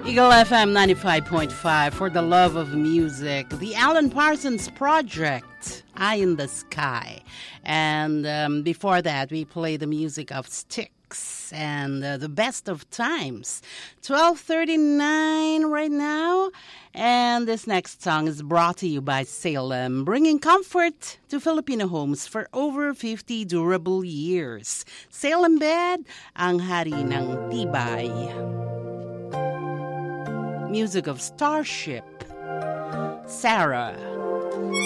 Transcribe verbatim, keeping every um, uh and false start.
Eagle F M ninety-five point five for the love of music. The Alan Parsons Project, Eye in the Sky. And um, before that, we play the music of Styx and uh, the best of times. twelve thirty-nine right now. And this next song is brought to you by Salem, bringing comfort to Filipino homes for over fifty durable years. Salem Bed, ang hari ng tibay. Music of Starship, Sarah.